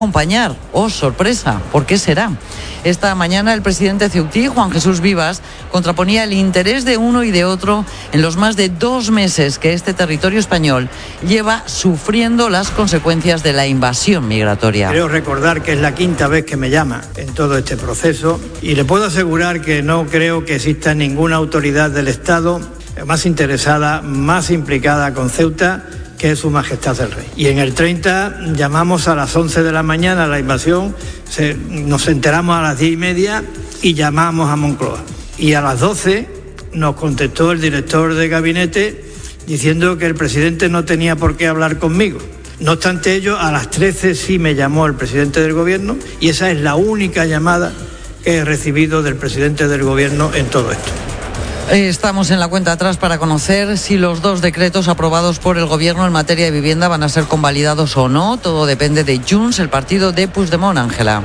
acompañar. ¡Oh, sorpresa! ¿Por qué será? Esta mañana el presidente ceutí, Juan Jesús Vivas, contraponía el interés de uno y de otro en los más de 2 meses que este territorio español lleva sufriendo las consecuencias de la invasión migratoria. Creo recordar que es la 5ª vez que me llama en todo este proceso y le puedo asegurar que no creo que exista ninguna autoridad del Estado más interesada, más implicada con Ceuta, que es Su Majestad el Rey. Y en el 30 llamamos a las 11 de la mañana a la invasión, nos enteramos a las 10:30 y llamamos a Moncloa. Y a las 12 nos contestó el director de gabinete diciendo que el presidente no tenía por qué hablar conmigo. No obstante ello, a las 13 sí me llamó el presidente del gobierno y esa es la única llamada que he recibido del presidente del gobierno en todo esto. Estamos en la cuenta atrás para conocer si los 2 decretos aprobados por el Gobierno en materia de vivienda van a ser convalidados o no. Todo depende de Junts, el partido de Puigdemont, Ángela.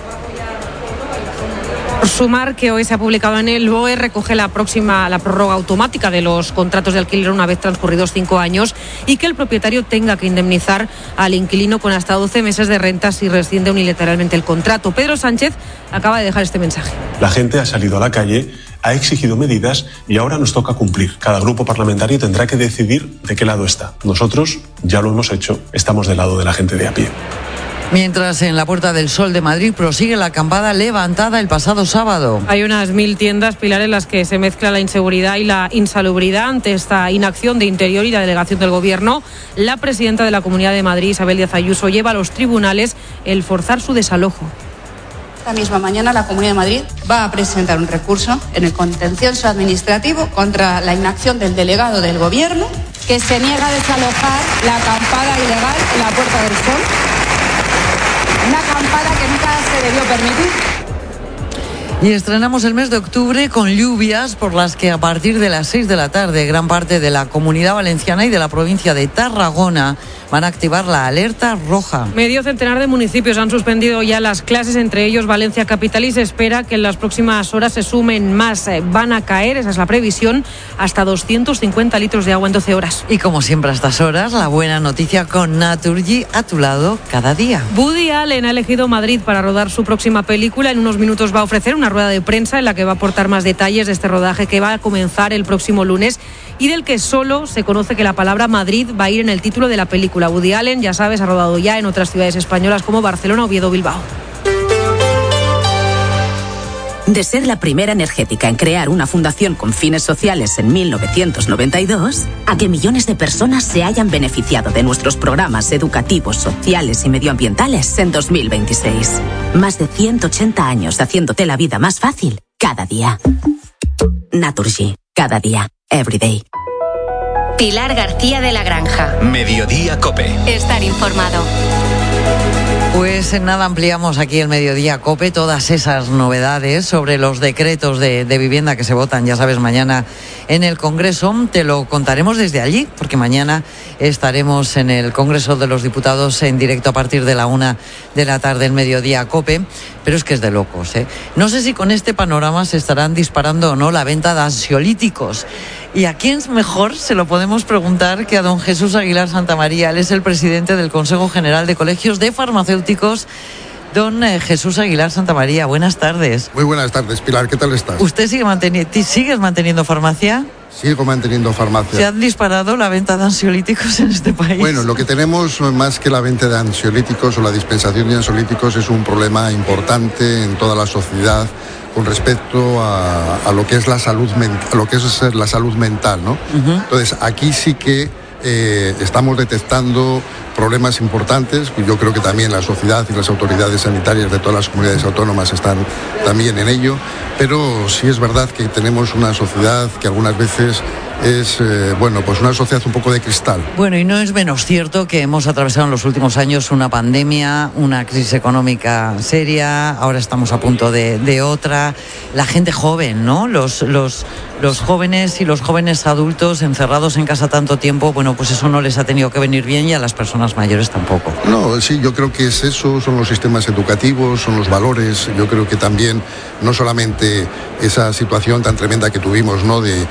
Sumar que hoy se ha publicado en el BOE recoge la prórroga automática de los contratos de alquiler una vez transcurridos 5 años y que el propietario tenga que indemnizar al inquilino con hasta 12 meses de renta si rescinde unilateralmente el contrato. Pedro Sánchez acaba de dejar este mensaje. La gente ha salido a la calle, ha exigido medidas y ahora nos toca cumplir. Cada grupo parlamentario tendrá que decidir de qué lado está. Nosotros ya lo hemos hecho, estamos del lado de la gente de a pie. Mientras en la Puerta del Sol de Madrid prosigue la acampada levantada el pasado sábado. Hay unas 1000 tiendas, Pilar, en las que se mezcla la inseguridad y la insalubridad. Ante esta inacción de Interior y la delegación del Gobierno, la presidenta de la Comunidad de Madrid, Isabel Díaz Ayuso, lleva a los tribunales el forzar su desalojo. Esta misma mañana la Comunidad de Madrid va a presentar un recurso en el contencioso administrativo contra la inacción del delegado del Gobierno que se niega a desalojar la acampada ilegal en la Puerta del Sol. Una acampada que nunca se debió permitir. Y estrenamos el mes de octubre con lluvias por las que a partir de las 6 de la tarde gran parte de la Comunidad Valenciana y de la provincia de Tarragona van a activar la alerta roja. Medio centenar de municipios han suspendido ya las clases, entre ellos Valencia Capital, y se espera que en las próximas horas se sumen más. Van a caer, esa es la previsión, hasta 250 litros de agua en 12 horas. Y como siempre a estas horas, la buena noticia con Naturgy a tu lado cada día. Woody Allen ha elegido Madrid para rodar su próxima película. En unos minutos va a ofrecer una rueda de prensa en la que va a aportar más detalles de este rodaje que va a comenzar el próximo lunes y del que solo se conoce que la palabra Madrid va a ir en el título de la película. Woody Allen, ya sabes, ha rodado ya en otras ciudades españolas como Barcelona, Oviedo, Bilbao. De ser la primera energética en crear una fundación con fines sociales en 1992, a que millones de personas se hayan beneficiado de nuestros programas educativos, sociales y medioambientales en 2026. Más de 180 años haciéndote la vida más fácil cada día. Naturgy, cada día, every day. Pilar García de la Granja. Mediodía COPE. Estar informado. Pues en nada ampliamos aquí el Mediodía COPE todas esas novedades sobre los decretos de vivienda que se votan, ya sabes, mañana en el Congreso. Te lo contaremos desde allí, porque mañana estaremos en el Congreso de los Diputados en directo a partir de la 1 de la tarde, el Mediodía COPE. Pero es que es de locos, ¿eh? No sé si con este panorama se estarán disparando o no la venta de ansiolíticos. ¿Y a quién mejor se lo podemos preguntar que a don Jesús Aguilar Santamaría? Él es el presidente del Consejo General de Colegios de Farmacéuticos. Don Jesús Aguilar Santamaría, buenas tardes. Muy buenas tardes, Pilar, ¿qué tal estás? ¿Usted sigues manteniendo farmacia? Sigo manteniendo farmacia. ¿Se han disparado la venta de ansiolíticos en este país? Bueno, lo que tenemos más que la venta de ansiolíticos o la dispensación de ansiolíticos es un problema importante en toda la sociedad con respecto a lo que es la salud mental, ¿no? Uh-huh. Entonces, aquí sí que estamos detectando problemas importantes. Yo creo que también la sociedad y las autoridades sanitarias de todas las comunidades autónomas están también en ello, pero sí es verdad que tenemos una sociedad que algunas veces es, pues una sociedad un poco de cristal. Bueno, y no es menos cierto que hemos atravesado en los últimos años una pandemia, una crisis económica seria, ahora estamos a punto de otra. La gente joven, ¿no? Los jóvenes y los jóvenes adultos encerrados en casa tanto tiempo, bueno, pues eso no les ha tenido que venir bien y a las personas mayores tampoco. No, sí, yo creo que es eso, son los sistemas educativos, son los valores. Yo creo que también, no solamente esa situación tan tremenda que tuvimos, ¿no? de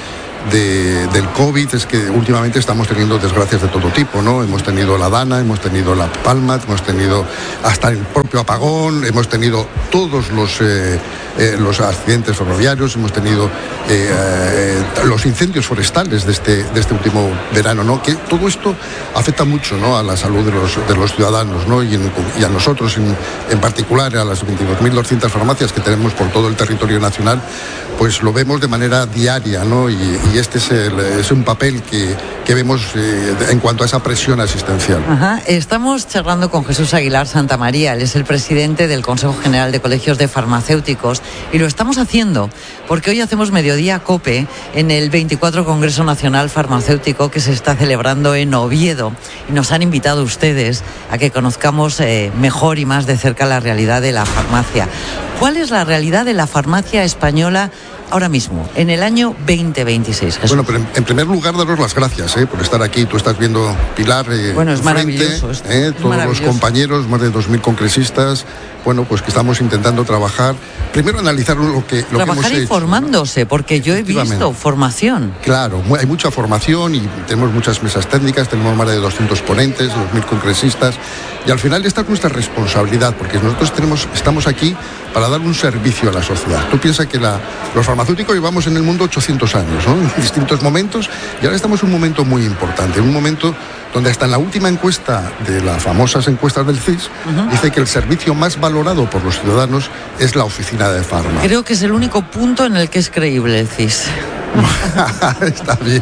del COVID es que últimamente estamos teniendo desgracias de todo tipo, ¿no? Hemos tenido la Dana, hemos tenido la Palma, hemos tenido hasta el propio apagón, hemos tenido todos los accidentes ferroviarios, hemos tenido los incendios forestales de este último verano, ¿no? Que todo esto afecta mucho, ¿no?, a la salud de los ciudadanos, ¿no? Y a nosotros en particular, a las 22.200 farmacias que tenemos por todo el territorio nacional, pues lo vemos de manera diaria, ¿no? Y este es un papel que vemos en cuanto a esa presión asistencial. Ajá. Estamos charlando con Jesús Aguilar Santamaría. Él es el presidente del Consejo General de Colegios de Farmacéuticos, y lo estamos haciendo porque hoy hacemos Mediodía COPE en el 24 Congreso Nacional Farmacéutico que se está celebrando en Oviedo, y nos han invitado ustedes a que conozcamos mejor y más de cerca la realidad de la farmacia. ¿Cuál es la realidad de la farmacia española ahora mismo, en el año 2026, Jesús? Bueno, pero en primer lugar, daros las gracias por estar aquí. Tú estás viendo, Pilar, bueno, es maravilloso esto. Todos los compañeros, más de 2.000 congresistas, bueno, pues que estamos intentando trabajar, primero analizar lo que hemos hecho. Informándose, porque yo he visto formación. Claro, hay mucha formación y tenemos muchas mesas técnicas, tenemos más de 200 ponentes, 2.000 congresistas, y al final esta es nuestra responsabilidad, porque nosotros estamos aquí para dar un servicio a la sociedad. Tú piensas que los farmacéuticos llevamos en el mundo 800 años, ¿no?, en distintos momentos, y ahora estamos en un momento muy importante, un momento donde hasta en la última encuesta de las famosas encuestas del CIS, dice que el servicio más valorado por los ciudadanos es la oficina de farma. Creo que es el único punto en el que es creíble el CIS. Está bien.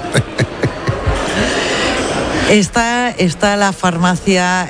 Está la farmacia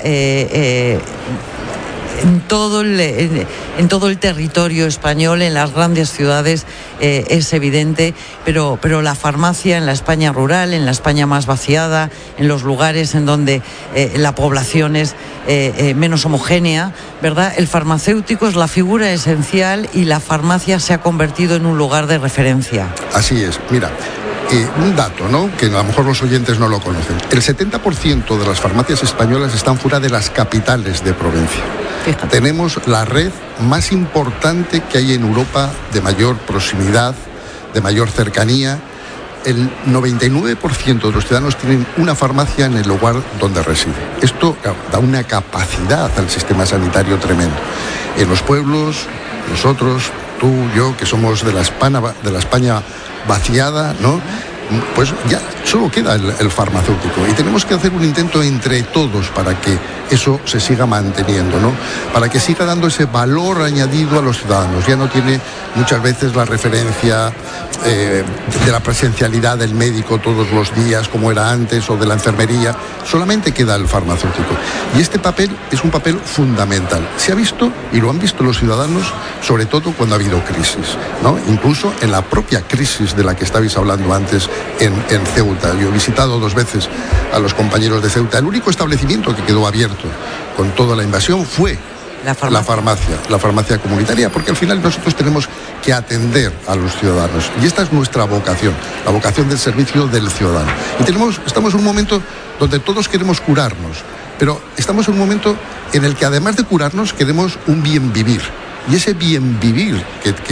en todo el territorio español, en las grandes ciudades, es evidente, pero la farmacia en la España rural, en la España más vaciada, en los lugares en donde la población es menos homogénea, ¿verdad? El farmacéutico es la figura esencial y la farmacia se ha convertido en un lugar de referencia. Así es, mira. Un dato, ¿no?, que a lo mejor los oyentes no lo conocen. El 70% de las farmacias españolas están fuera de las capitales de provincia. Fíjate. Tenemos la red más importante que hay en Europa, de mayor proximidad, de mayor cercanía. El 99% de los ciudadanos tienen una farmacia en el lugar donde reside. Esto da una capacidad al sistema sanitario tremendo. En los pueblos, nosotros, tú, yo, que somos de la España vaciada, ¿no?, pues ya solo queda el farmacéutico, y tenemos que hacer un intento entre todos para que eso se siga manteniendo, ¿no?, para que siga dando ese valor añadido a los ciudadanos. Ya no tiene muchas veces la referencia de la presencialidad del médico todos los días como era antes, o de la enfermería, solamente queda el farmacéutico, y este papel es un papel fundamental. Se ha visto, y lo han visto los ciudadanos, sobre todo cuando ha habido crisis, ¿no?, incluso en la propia crisis de la que estabais hablando antes en Ceuta. Yo he visitado 2 veces a los compañeros de Ceuta. El único establecimiento que quedó abierto con toda la invasión fue la farmacia comunitaria, porque al final nosotros tenemos que atender a los ciudadanos, y esta es nuestra vocación, la vocación del servicio del ciudadano. Y estamos en un momento donde todos queremos curarnos, pero estamos en un momento en el que, además de curarnos, queremos un bien vivir. Y ese bien vivir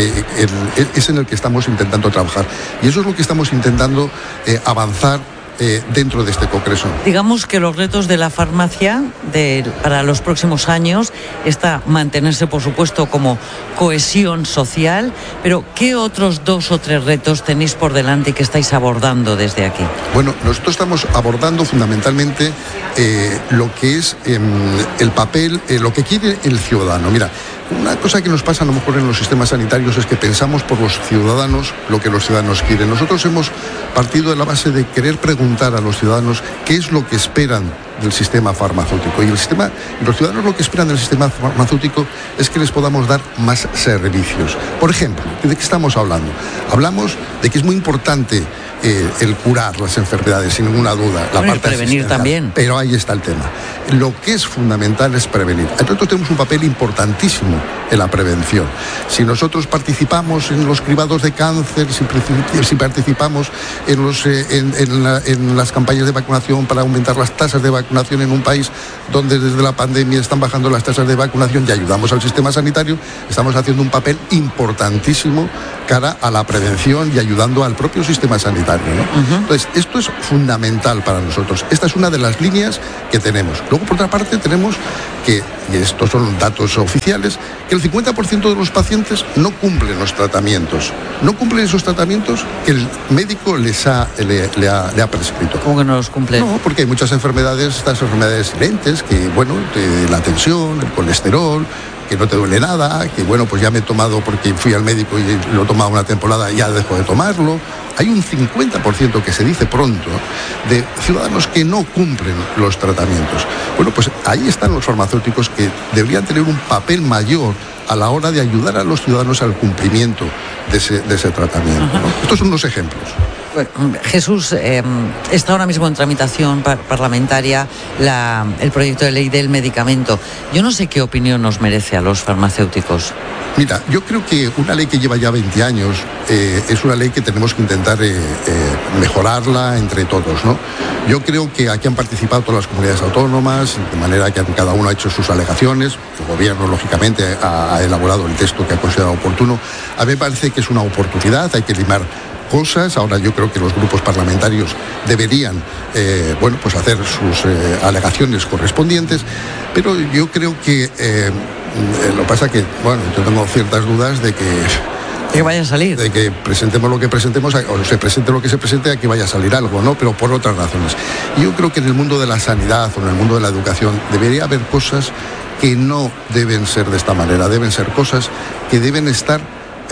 es en el que estamos intentando trabajar. Y eso es lo que estamos intentando avanzar dentro de este congreso. Digamos que los retos de la farmacia para los próximos años está mantenerse, por supuesto, como cohesión social, pero ¿qué otros 2 o 3 retos tenéis por delante y que estáis abordando desde aquí? Bueno, nosotros estamos abordando fundamentalmente lo que es el papel, lo que quiere el ciudadano. Mira, una cosa que nos pasa a lo mejor en los sistemas sanitarios es que pensamos por los ciudadanos lo que los ciudadanos quieren. Nosotros hemos partido de la base de querer preguntar a los ciudadanos qué es lo que esperan del sistema farmacéutico. Y los ciudadanos lo que esperan del sistema farmacéutico es que les podamos dar más servicios. Por ejemplo, ¿de qué estamos hablando? Hablamos de que es muy importante el curar las enfermedades, sin ninguna duda. La parte prevenir también. Pero ahí está el tema. Lo que es fundamental es prevenir. Nosotros tenemos un papel importantísimo en la prevención. Si nosotros participamos en los cribados de cáncer, si participamos en las campañas de vacunación para aumentar las tasas de vacunación, vacunación en un país donde desde la pandemia están bajando las tasas de vacunación y ayudamos al sistema sanitario, estamos haciendo un papel importantísimo cara a la prevención y ayudando al propio sistema sanitario, ¿no? Entonces, esto es fundamental para nosotros. Esta es una de las líneas que tenemos. Luego, por otra parte, tenemos que, y estos son datos oficiales, que el 50% de los pacientes no cumplen los tratamientos. No cumplen esos tratamientos que el médico le ha prescrito. ¿Cómo que no los cumplen? No, porque hay muchas enfermedades, estas enfermedades silentes, que, bueno, la tensión, el colesterol, que no te duele nada, que bueno, pues ya me he tomado porque fui al médico y lo he tomado una temporada y ya dejo de tomarlo. Hay un 50% que se dice pronto de ciudadanos que no cumplen los tratamientos. Bueno, pues ahí están los farmacéuticos que deberían tener un papel mayor a la hora de ayudar a los ciudadanos al cumplimiento de ese tratamiento, ¿no? Estos son unos ejemplos. Bueno, Jesús, está ahora mismo en tramitación parlamentaria el proyecto de ley del medicamento. Yo no sé qué opinión nos merece a los farmacéuticos. Mira, yo creo que una ley que lleva ya 20 años es una ley que tenemos que intentar mejorarla entre todos, ¿no? Yo creo que aquí han participado todas las comunidades autónomas, de manera que cada uno ha hecho sus alegaciones. El gobierno, lógicamente, ha elaborado el texto que ha considerado oportuno. A mí me parece que es una oportunidad, hay que limar cosas. Ahora yo creo que los grupos parlamentarios deberían pues hacer sus alegaciones correspondientes, pero yo creo que lo que pasa que, bueno, yo tengo ciertas dudas de que vaya a salir. De que presentemos lo que presentemos, o se presente lo que se presente, aquí vaya a salir algo, ¿no? Pero por otras razones. Y yo creo que en el mundo de la sanidad o en el mundo de la educación debería haber cosas que no deben ser de esta manera, deben ser cosas que deben estar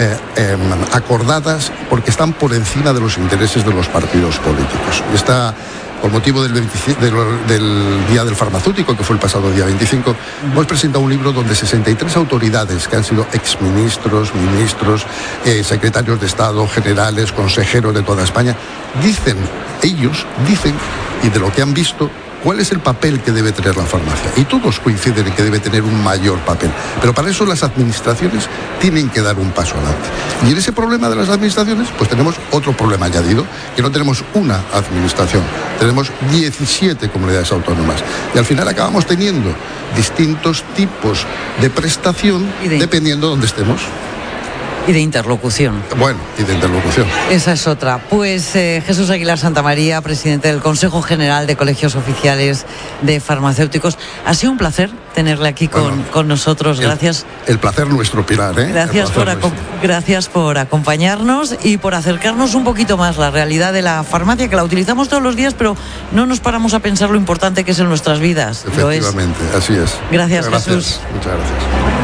acordadas porque están por encima de los intereses de los partidos políticos. Con motivo del Día del Farmacéutico, que fue el pasado día 25, hemos presentado un libro donde 63 autoridades que han sido exministros, ministros, secretarios de Estado, generales, consejeros de toda España, ellos dicen, y de lo que han visto, cuál es el papel que debe tener la farmacia. Y todos coinciden en que debe tener un mayor papel. Pero para eso las administraciones tienen que dar un paso adelante. Y en ese problema de las administraciones, pues tenemos otro problema añadido, que no tenemos una administración, tenemos 17 comunidades autónomas. Y al final acabamos teniendo distintos tipos de prestación dependiendo de dónde estemos. Y de interlocución. Bueno, y de interlocución. Esa es otra. Pues Jesús Aguilar Santamaría, presidente del Consejo General de Colegios Oficiales de Farmacéuticos. Ha sido un placer tenerle aquí con nosotros. Gracias. El placer nuestro, Pilar, ¿eh? Gracias por acompañarnos y por acercarnos un poquito más la realidad de la farmacia, que la utilizamos todos los días, pero no nos paramos a pensar lo importante que es en nuestras vidas. Efectivamente, así es. Gracias, Jesús. Muchas gracias.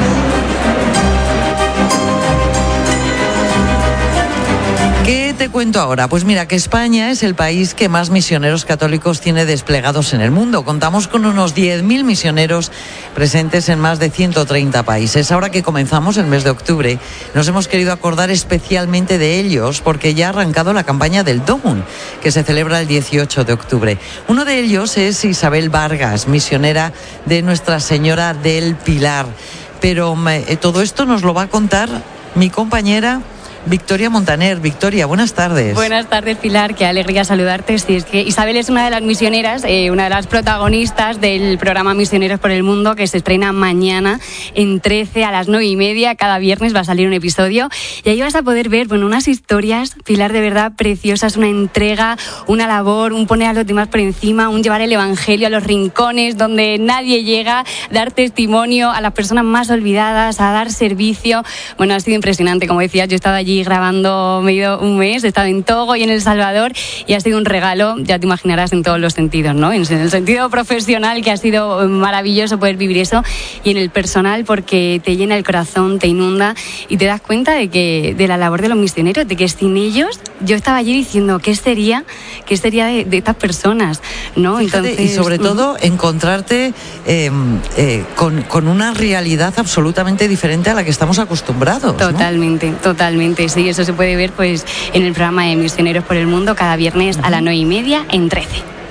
¿Qué te cuento ahora? Pues mira, que España es el país que más misioneros católicos tiene desplegados en el mundo. Contamos con unos 10.000 misioneros presentes en más de 130 países. Ahora que comenzamos el mes de octubre, nos hemos querido acordar especialmente de ellos porque ya ha arrancado la campaña del DOMUN, que se celebra el 18 de octubre. Uno de ellos es Isabel Vargas, misionera de Nuestra Señora del Pilar. Pero todo esto nos lo va a contar mi compañera Victoria Montaner. Victoria, buenas tardes. Buenas tardes, Pilar, qué alegría saludarte. Sí, es que Isabel es una de las misioneras, una de las protagonistas del programa Misioneros por el Mundo, que se estrena mañana en 13 a las 9:30. Cada viernes va a salir un episodio y ahí vas a poder ver, unas historias, Pilar, de verdad preciosas, una entrega, una labor, un poner a los demás por encima, un llevar el evangelio a los rincones donde nadie llega, dar testimonio a las personas más olvidadas, a dar servicio. Bueno, ha sido impresionante, como decías, yo he estado allí grabando medio un mes, he estado en Togo y en El Salvador y ha sido un regalo, ya te imaginarás, en todos los sentidos, ¿no? En el sentido profesional, que ha sido maravilloso poder vivir eso, y en el personal, porque te llena el corazón, te inunda y te das cuenta de la labor de los misioneros, de que sin ellos, yo estaba allí diciendo, ¿qué sería de estas personas? ¿No? Fíjate, entonces, y sobre todo encontrarte con una realidad absolutamente diferente a la que estamos acostumbrados, ¿no? Totalmente. Sí, eso se puede ver en el programa de Misioneros por el Mundo cada viernes a las 9:30 en 13.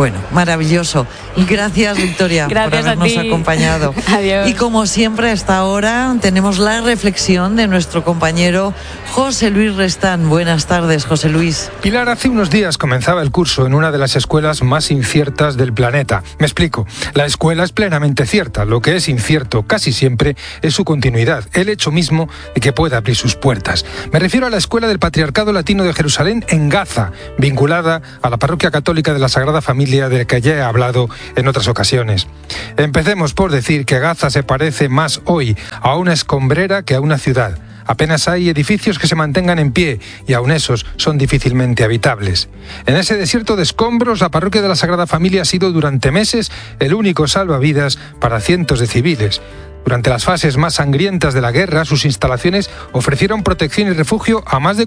Bueno, maravilloso. Gracias, Victoria, por habernos acompañado. Adiós. Y como siempre, a esta hora tenemos la reflexión de nuestro compañero José Luis Restán. Buenas tardes, José Luis. Pilar, hace unos días comenzaba el curso en una de las escuelas más inciertas del planeta. Me explico. La escuela es plenamente cierta. Lo que es incierto casi siempre es su continuidad, el hecho mismo de que pueda abrir sus puertas. Me refiero a la Escuela del Patriarcado Latino de Jerusalén en Gaza, vinculada a la Parroquia Católica de la Sagrada Familia, de la que ya he hablado en otras ocasiones. Empecemos por decir que Gaza se parece más hoy a una escombrera que a una ciudad. Apenas hay edificios que se mantengan en pie y aun esos son difícilmente habitables. En ese desierto de escombros, la parroquia de la Sagrada Familia ha sido durante meses el único salvavidas para cientos de civiles. Durante las fases más sangrientas de la guerra, sus instalaciones ofrecieron protección y refugio a más de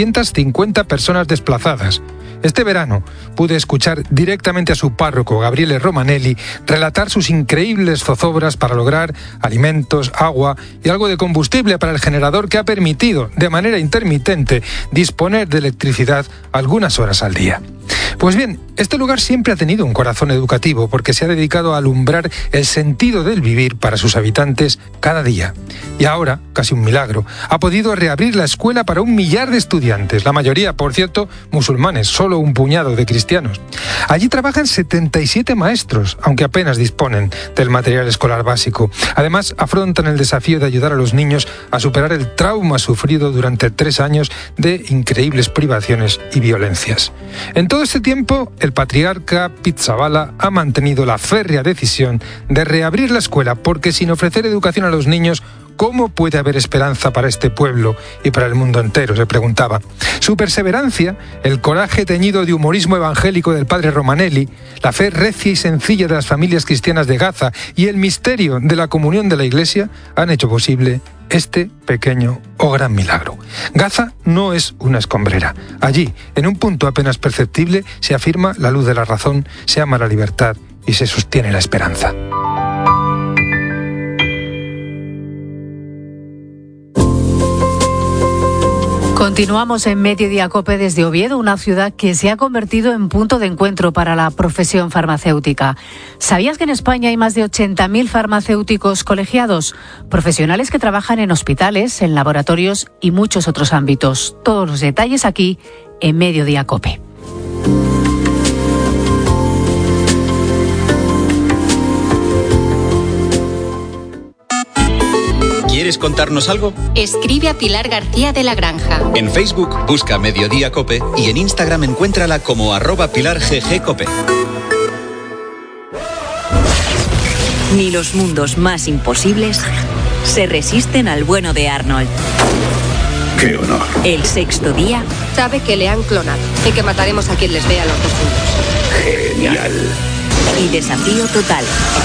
450 personas desplazadas. Este verano pude escuchar directamente a su párroco, Gabriele Romanelli, relatar sus increíbles zozobras para lograr alimentos, agua y algo de combustible para el generador que ha permitido, de manera intermitente, disponer de electricidad algunas horas al día. Pues bien, este lugar siempre ha tenido un corazón educativo porque se ha dedicado a alumbrar el sentido del vivir para sus habitantes cada día. Y ahora, casi un milagro, ha podido reabrir la escuela para 1 millar de estudiantes, la mayoría, por cierto, musulmanes, solo un puñado de cristianos. Allí trabajan 77 maestros, aunque apenas disponen del material escolar básico. Además, afrontan el desafío de ayudar a los niños a superar el trauma sufrido durante 3 años de increíbles privaciones y violencias. En todo este tiempo, el patriarca Pizzaballa ha mantenido la férrea decisión de reabrir la escuela porque sin ofrecer educación a los niños, ¿cómo puede haber esperanza para este pueblo y para el mundo entero?, se preguntaba. Su perseverancia, el coraje teñido de humorismo evangélico del padre Romanelli, la fe recia y sencilla de las familias cristianas de Gaza y el misterio de la comunión de la Iglesia han hecho posible este pequeño o gran milagro. Gaza no es una escombrera. Allí, en un punto apenas perceptible, se afirma la luz de la razón, se ama la libertad y se sostiene la esperanza. Continuamos en Mediodía COPE desde Oviedo, una ciudad que se ha convertido en punto de encuentro para la profesión farmacéutica. ¿Sabías que en España hay más de 80.000 farmacéuticos colegiados? Profesionales que trabajan en hospitales, en laboratorios y muchos otros ámbitos. Todos los detalles aquí en Mediodía COPE. ¿Quieres contarnos algo? Escribe a Pilar García de la Granja. En Facebook busca Mediodía COPE y en Instagram encuéntrala como @PilarGGCope. Ni los mundos más imposibles se resisten al bueno de Arnold. ¡Qué honor! El sexto día. Sabe que le han clonado y que mataremos a quien les vea los dos juntos. ¡Genial! Y desafío total.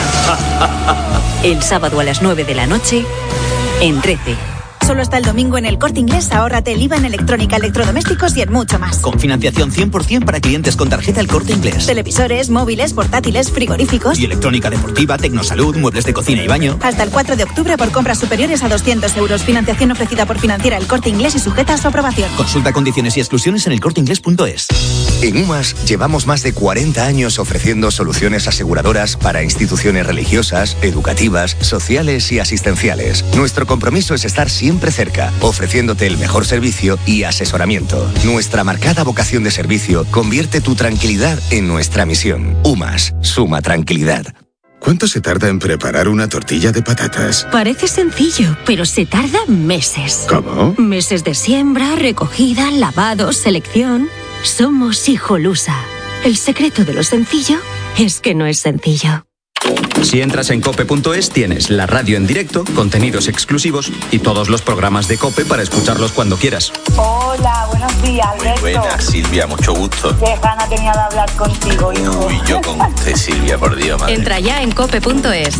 El sábado a las 9 de la noche en 13. Solo hasta el domingo en El Corte Inglés, ahórrate el IVA en electrónica, electrodomésticos y en mucho más. Con financiación 100% para clientes con tarjeta El Corte Inglés. Televisores, móviles, portátiles, frigoríficos. Y electrónica deportiva, tecnosalud, muebles de cocina y baño. Hasta el 4 de octubre por compras superiores a 200 euros. Financiación ofrecida por Financiera El Corte Inglés y sujeta a su aprobación. Consulta condiciones y exclusiones en elcorteinglés.es. En UMAS llevamos más de 40 años ofreciendo soluciones aseguradoras para instituciones religiosas, educativas, sociales y asistenciales. Nuestro compromiso es estar siempre cerca, ofreciéndote el mejor servicio y asesoramiento. Nuestra marcada vocación de servicio convierte tu tranquilidad en nuestra misión. UMAS, suma tranquilidad. ¿Cuánto se tarda en preparar una tortilla de patatas? Parece sencillo, pero se tarda meses. ¿Cómo? Meses de siembra, recogida, lavado, selección. Somos Hijolusa. El secreto de lo sencillo es que no es sencillo. Si entras en cope.es tienes la radio en directo, contenidos exclusivos y todos los programas de COPE para escucharlos cuando quieras. Hola, buenos días, Alberto. Muy buenas, Silvia, mucho gusto. Qué gana tenía de hablar contigo, hijo. Uy, yo con usted, Silvia, por Dios, madre. Entra ya en cope.es.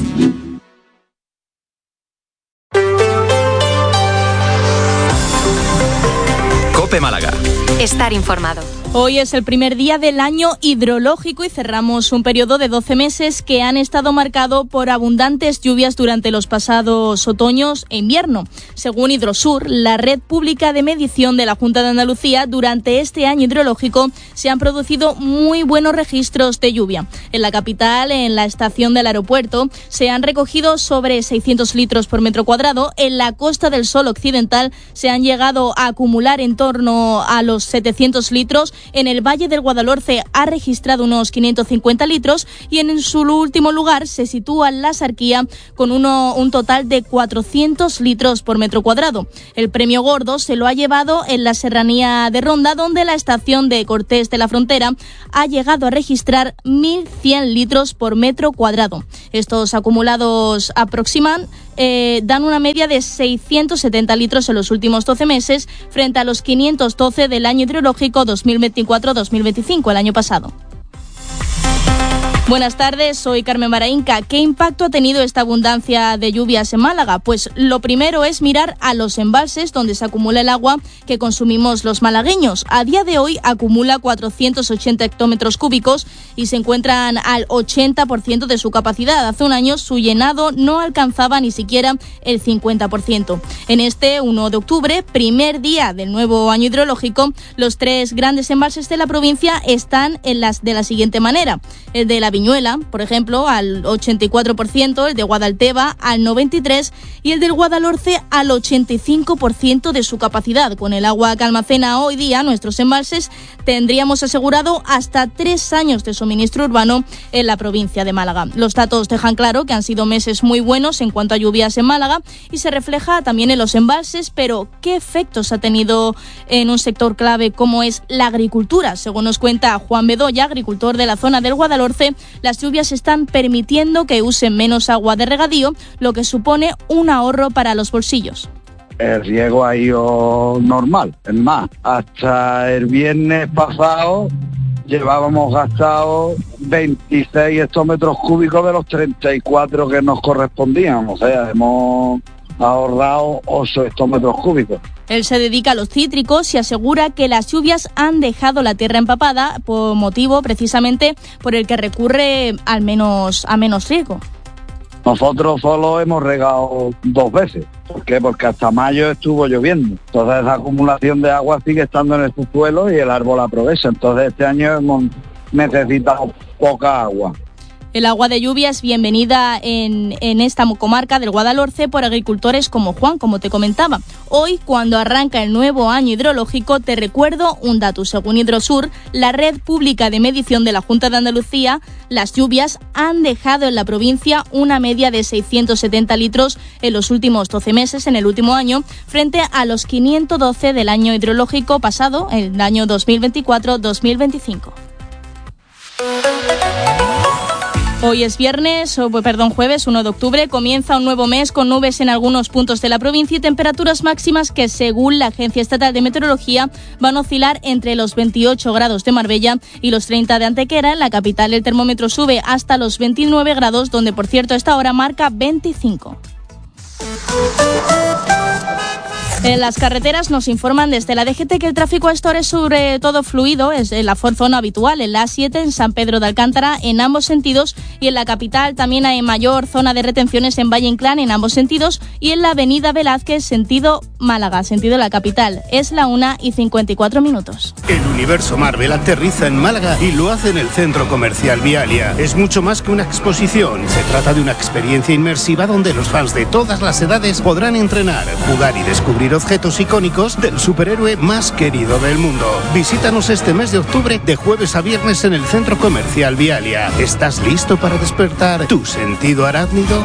COPE Málaga. Estar informado. Hoy es el primer día del año hidrológico y cerramos un periodo de 12 meses que han estado marcados por abundantes lluvias durante los pasados otoños e invierno. Según Hidrosur, la red pública de medición de la Junta de Andalucía, durante este año hidrológico se han producido muy buenos registros de lluvia. En la capital, en la estación del aeropuerto, se han recogido sobre 600 litros por metro cuadrado. En la Costa del Sol occidental se han llegado a acumular en torno a los 700 litros. En el Valle del Guadalhorce ha registrado unos 550 litros y en su último lugar se sitúa la Sarquía con un total de 400 litros por metro cuadrado. El premio gordo se lo ha llevado en la serranía de Ronda, donde la estación de Cortés de la Frontera ha llegado a registrar 1.100 litros por metro cuadrado. Estos acumulados dan una media de 670 litros en los últimos 12 meses frente a los 512 del año hidrológico 2024-2025, el año pasado. Buenas tardes, soy Carmen Maraínca. ¿Qué impacto ha tenido esta abundancia de lluvias en Málaga? Pues lo primero es mirar a los embalses donde se acumula el agua que consumimos los malagueños. A día de hoy acumula 480 hectómetros cúbicos y se encuentran al 80% de su capacidad. Hace un año su llenado no alcanzaba ni siquiera el 50%. En este 1 de octubre, primer día del nuevo año hidrológico, los 3 grandes embalses de la provincia están de la siguiente manera. El de la Viñuela, por ejemplo, al 84%, el de Guadalteba al 93% y el del Guadalhorce al 85% de su capacidad. Con el agua que almacena hoy día nuestros embalses, tendríamos asegurado hasta 3 años de suministro urbano en la provincia de Málaga. Los datos dejan claro que han sido meses muy buenos en cuanto a lluvias en Málaga y se refleja también en los embalses, pero ¿qué efectos ha tenido en un sector clave como es la agricultura? Según nos cuenta Juan Bedoya, agricultor de la zona del Guadalhorce, las lluvias están permitiendo que usen menos agua de regadío, lo que supone un ahorro para los bolsillos. El riego ha ido normal, es más, hasta el viernes pasado llevábamos gastado 26 hectómetros cúbicos de los 34 que nos correspondían, o sea, hemos ahorrado 8 hectómetros cúbicos. Él se dedica a los cítricos y asegura que las lluvias han dejado la tierra empapada, por motivo precisamente por el que recurre a menos riego. Nosotros solo hemos regado 2 veces. ¿Por qué? Porque hasta mayo estuvo lloviendo. Entonces esa acumulación de agua sigue estando en el subsuelo y el árbol aprovecha. Entonces este año hemos necesitado poca agua. El agua de lluvia es bienvenida en esta comarca del Guadalhorce por agricultores como Juan, como te comentaba. Hoy, cuando arranca el nuevo año hidrológico, te recuerdo un dato. Según Hidrosur, la red pública de medición de la Junta de Andalucía, las lluvias han dejado en la provincia una media de 670 litros en los últimos 12 meses, en el último año, frente a los 512 del año hidrológico pasado, el año 2024-2025. Hoy es jueves 1 de octubre, comienza un nuevo mes con nubes en algunos puntos de la provincia y temperaturas máximas que, según la Agencia Estatal de Meteorología, van a oscilar entre los 28 grados de Marbella y los 30 de Antequera. En la capital el termómetro sube hasta los 29 grados, donde por cierto a esta hora marca 25. En las carreteras nos informan desde la DGT que el tráfico a esta hora es sobre todo fluido, es en la zona habitual, en la A7, en San Pedro de Alcántara, en ambos sentidos, y en la capital también hay mayor zona de retenciones en Valle Inclán, en ambos sentidos, y en la avenida Velázquez, sentido Málaga, sentido la capital. Es la 1:54. El universo Marvel aterriza en Málaga y lo hace en el Centro Comercial Vialia. Es mucho más que una exposición, se trata de una experiencia inmersiva donde los fans de todas las edades podrán entrenar, jugar y descubrir objetos icónicos del superhéroe más querido del mundo. Visítanos este mes de octubre de jueves a viernes en el Centro Comercial Vialia. ¿Estás listo para despertar tu sentido arácnido?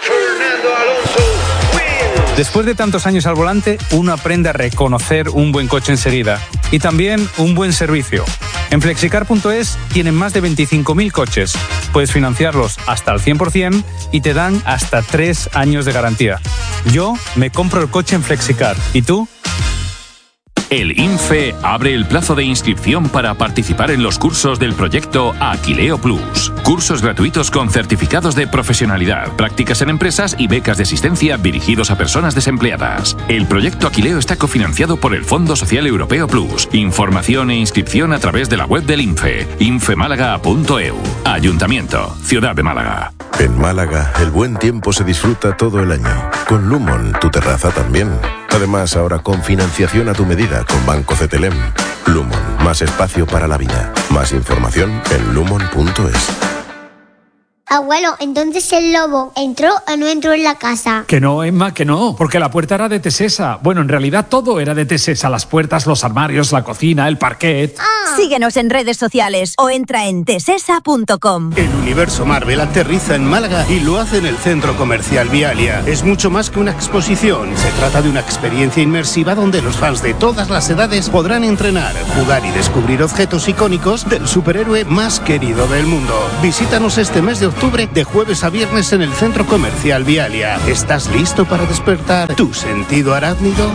Después de tantos años al volante, uno aprende a reconocer un buen coche enseguida y también un buen servicio. En Flexicar.es tienen más de 25.000 coches. Puedes financiarlos hasta al 100% y te dan hasta 3 años de garantía. Yo me compro el coche en Flexicar. ¿Y tú? El INFE abre el plazo de inscripción para participar en los cursos del proyecto Aquileo Plus. Cursos gratuitos con certificados de profesionalidad, prácticas en empresas y becas de asistencia dirigidos a personas desempleadas. El proyecto Aquileo está cofinanciado por el Fondo Social Europeo Plus. Información e inscripción a través de la web del INFE, infemálaga.eu. Ayuntamiento, Ciudad de Málaga. En Málaga, el buen tiempo se disfruta todo el año. Con Lumon, tu terraza también. Además, ahora con financiación a tu medida con Banco CTLM. Lumon, más espacio para la vida. Más información en lumon.es. Abuelo, entonces el lobo ¿entró o no entró en la casa? Que no, Emma, que no, porque la puerta era de Tesesa. Bueno, en realidad todo era de Tesesa, las puertas, los armarios, la cocina, el parquet. Síguenos en redes sociales o entra en tesesa.com. El universo Marvel aterriza en Málaga y lo hace en el Centro Comercial Vialia. Es mucho más que una exposición, se trata de una experiencia inmersiva donde los fans de todas las edades podrán entrenar, jugar y descubrir objetos icónicos del superhéroe más querido del mundo. Visítanos este mes de octubre, de jueves a viernes en el Centro Comercial Vialia. ¿Estás listo para despertar tu sentido arácnido?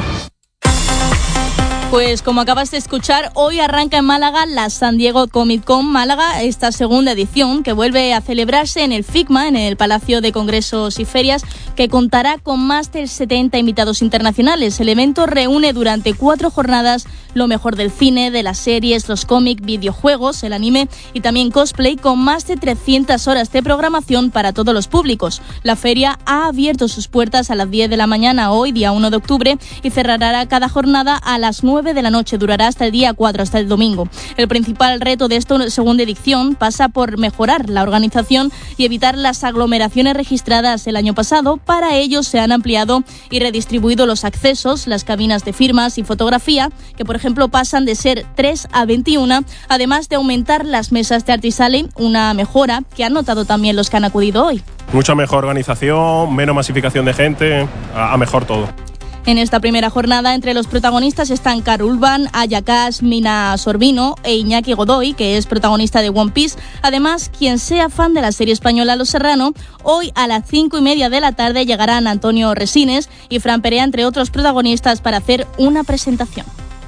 Pues como acabas de escuchar, hoy arranca en Málaga la San Diego Comic Con Málaga, esta segunda edición que vuelve a celebrarse en el FICMA, en el Palacio de Congresos y Ferias, que contará con más de 70 invitados internacionales. El evento reúne durante 4 jornadas lo mejor del cine, de las series, los cómics, videojuegos, el anime y también cosplay, con más de 300 horas de programación para todos los públicos. La feria ha abierto sus puertas a las 10 de la mañana hoy, día 1 de octubre, y cerrará cada jornada a las 9 de la noche. Durará hasta el día 4, hasta el domingo. El principal reto de esta segunda edición pasa por mejorar la organización y evitar las aglomeraciones registradas el año pasado. Para ello se han ampliado y redistribuido los accesos, las cabinas de firmas y fotografía, que por ejemplo pasan de ser 3 a 21, además de aumentar las mesas de Artisale, una mejora que han notado también los que han acudido hoy. Mucha mejor organización, menos masificación de gente, a mejor todo. En esta primera jornada, entre los protagonistas están Karl Urban, Aya Cash, Mina Sorbino e Iñaki Godoy, que es protagonista de One Piece. Además, quien sea fan de la serie española Los Serrano, hoy a las 5:30 de la tarde llegarán Antonio Resines y Fran Perea, entre otros protagonistas, para hacer una presentación.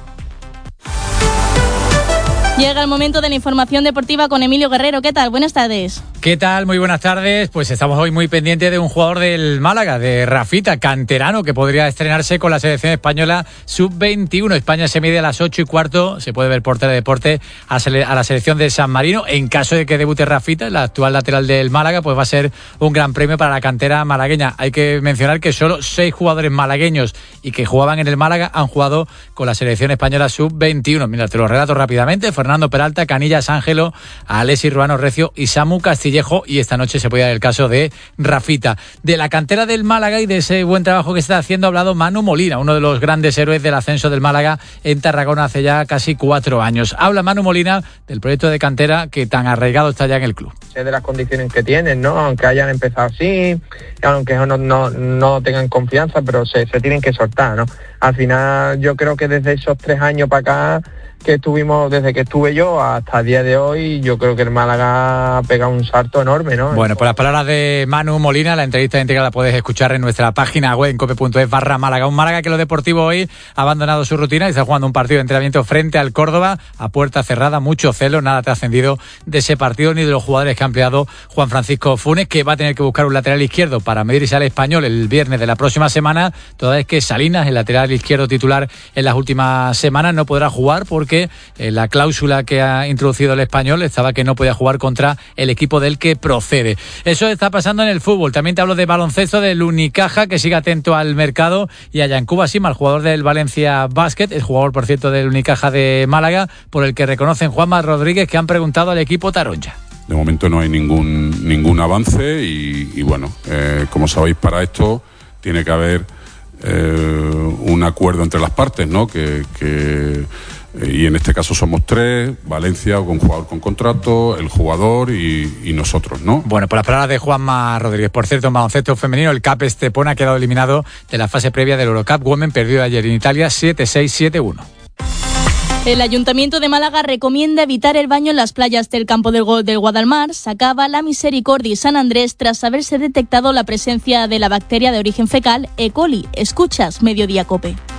Llega el momento de la información deportiva con Emilio Guerrero. ¿Qué tal? Buenas tardes. ¿Qué tal? Muy buenas tardes. Pues estamos hoy muy pendientes de un jugador del Málaga, de Rafita, canterano, que podría estrenarse con la selección española sub-21. España se mide a las 8:15. Se puede ver por Teledeporte a la selección de San Marino. En caso de que debute Rafita, el actual lateral del Málaga, pues va a ser un gran premio para la cantera malagueña. Hay que mencionar que solo 6 jugadores malagueños y que jugaban en el Málaga han jugado con la selección española sub-21. Mira, te lo relato rápidamente. Fernando Peralta, Canillas Ángelo, Alessi Ruano Recio y Samu Castillejo, y esta noche se puede dar el caso de Rafita. De la cantera del Málaga y de ese buen trabajo que está haciendo ha hablado Manu Molina, uno de los grandes héroes del ascenso del Málaga en Tarragona hace ya casi 4 años. Habla Manu Molina del proyecto de cantera que tan arraigado está ya en el club. Sé de las condiciones que tienen, ¿no? Aunque hayan empezado así, aunque no tengan confianza, pero se tienen que soltar, ¿no? Al final yo creo que desde esos 3 años para acá que estuvimos, desde que estuve yo hasta el día de hoy, yo creo que el Málaga ha pegado un salto enorme, ¿no? Bueno, por las palabras de Manu Molina, la entrevista íntegra la puedes escuchar en nuestra página web en cope.es/Málaga. Un Málaga que lo deportivo hoy ha abandonado su rutina y está jugando un partido de entrenamiento frente al Córdoba a puerta cerrada, mucho celo, nada trascendido de ese partido ni de los jugadores que ha empleado Juan Francisco Funes, que va a tener que buscar un lateral izquierdo para medirse al Español el viernes de la próxima semana, toda vez que Salinas, el lateral izquierdo titular en las últimas semanas, no podrá jugar porque la cláusula que ha introducido el Español estaba que no podía jugar contra el equipo del que procede. Eso está pasando en el fútbol. También te hablo de baloncesto, del Unicaja, que sigue atento al mercado, y a Yankuba Sima, el jugador del Valencia Basket, el jugador, por cierto, del Unicaja de Málaga, por el que reconocen Juanma Rodríguez, que han preguntado al equipo taronja. De momento no hay ningún avance y bueno, como sabéis, para esto tiene que haber un acuerdo entre las partes, ¿no? Y en este caso somos 3, Valencia con jugador con contrato, el jugador y nosotros, ¿no? Bueno, por las palabras de Juanma Rodríguez. Por cierto, en baloncesto femenino, el CAP Estepona ha quedado eliminado de la fase previa del Eurocup Women, perdió ayer en Italia 7-6, 7-1. El Ayuntamiento de Málaga recomienda evitar el baño en las playas del Campo del Guadalmar, Sacaba, La Misericordia y San Andrés tras haberse detectado la presencia de la bacteria de origen fecal E. coli. Escuchas Mediodía COPE.